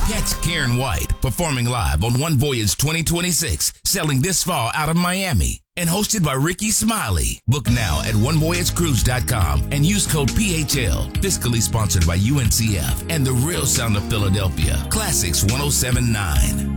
Catch Karen White performing live on One Voyage 2026, sailing this fall out of Miami. And hosted by Ricky Smiley. Book now at onevoyagecruise.com and use code PHL. Fiscally sponsored by UNCF and the Real Sound of Philadelphia. Classics 1079.